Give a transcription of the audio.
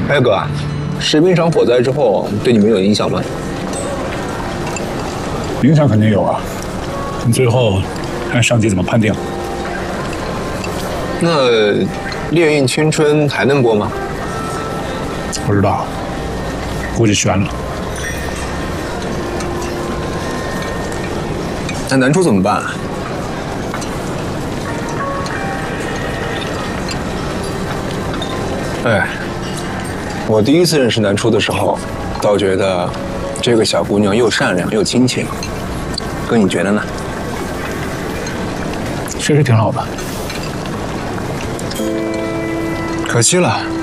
哎哥，食品厂火灾之后对你们有影响吗？ 影响肯定有啊，最后看上级怎么判定。 那《烈焰青春》还能播吗？ 不知道，估计悬了。 那南初怎么办？哎，我第一次认识南初的时候，倒觉得这个小姑娘又善良又亲情。哥，你觉得呢？ 确实挺好的。 可惜了，